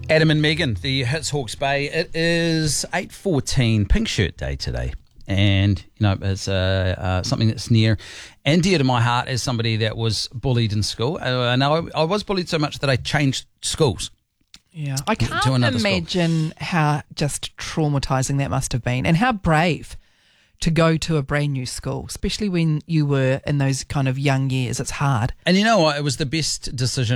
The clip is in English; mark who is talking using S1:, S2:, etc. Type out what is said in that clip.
S1: Adam and Megan, the Hits Hawke's Bay. It is 8:14 Pink Shirt Day today. And, it's something that's near and dear to my heart as somebody that was bullied in school. Now, I was bullied so much that I changed schools.
S2: Yeah, I can't imagine how just traumatising that must have been, and how brave to go to a brand new school, especially when you were in those kind of young years. It's hard.
S1: And it was the best decision